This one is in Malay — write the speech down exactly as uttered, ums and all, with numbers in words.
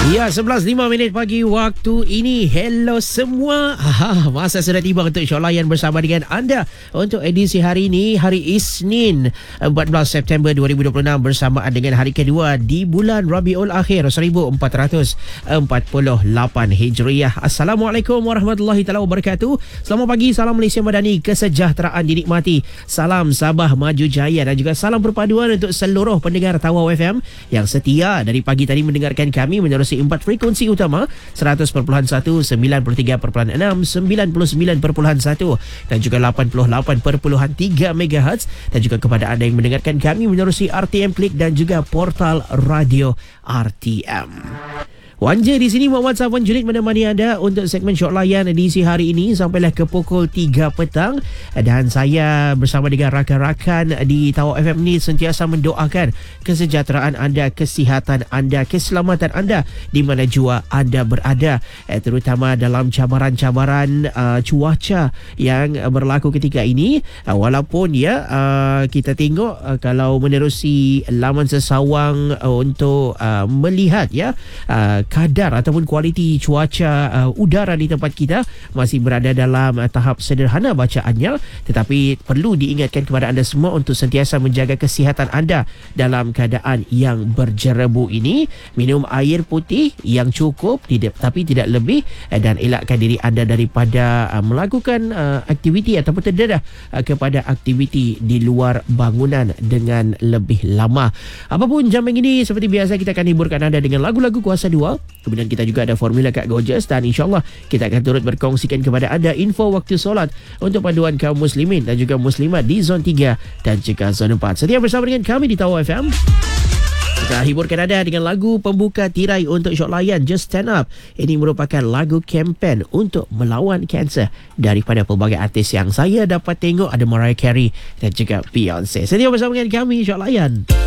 Ya, sebelas lima minit pagi waktu ini. Hello semua. Aha, masa sudah tiba untuk Syok Layan bersama dengan anda untuk edisi hari ini, hari Isnin empat belas September dua ribu dua puluh enam, bersamaan dengan hari kedua di bulan Rabiul Akhir seribu empat ratus empat puluh lapan Hijriah. Assalamualaikum warahmatullahi taala wabarakatuh. Selamat pagi, salam Malaysia Madani, kesejahteraan dinikmati. Salam Sabah Maju Jaya dan juga salam perpaduan untuk seluruh pendengar Tawau F M yang setia dari pagi tadi mendengarkan kami menerusi empat frekuensi utama seratus perpuluhan satu, sembilan puluh tiga perpuluhan enam, sembilan puluh sembilan perpuluhan satu dan juga lapan puluh lapan perpuluhan tiga megahertz, dan juga kepada anda yang mendengarkan kami menerusi R T M Klik dan juga portal radio R T M. Wanja di sini, Muhammad Safwan Julid menemani anda untuk segmen Syok Layan edisi hari ini sampailah ke pukul tiga petang, dan saya bersama dengan rakan-rakan di Tawau F M ni sentiasa mendoakan kesejahteraan anda, kesihatan anda, keselamatan anda di mana jua anda berada, eh, terutama dalam cabaran-cabaran uh, cuaca yang berlaku ketika ini. Uh, walaupun ya uh, kita tengok uh, kalau menerusi laman sesawang uh, untuk uh, melihat ya uh, kadar ataupun kualiti cuaca uh, udara di tempat kita masih berada dalam uh, tahap sederhana bacaannya, tetapi perlu diingatkan kepada anda semua untuk sentiasa menjaga kesihatan anda dalam keadaan yang berjerebu ini. Minum air putih yang cukup, tidak tapi tidak lebih, uh, dan elakkan diri anda daripada uh, melakukan uh, aktiviti ataupun terdedah uh, kepada aktiviti di luar bangunan dengan lebih lama. Apapun jam yang ini, seperti biasa kita akan hiburkan anda dengan lagu-lagu Kuasa dua. Kemudian kita juga ada formula Kak Gorgeous, dan insyaAllah kita akan turut berkongsikan kepada anda info waktu solat untuk panduan kaum muslimin dan juga muslimat di zon tiga dan juga zon empat. Setia bersama dengan kami di Tawau F M. Kita hiburkan anda dengan lagu pembuka tirai untuk Syok Layan, Just Stand Up. Ini merupakan lagu kempen untuk melawan kanser daripada pelbagai artis yang saya dapat tengok. Ada Mariah Carey dan juga Beyonce. Setia bersama dengan kami, Syok Layan.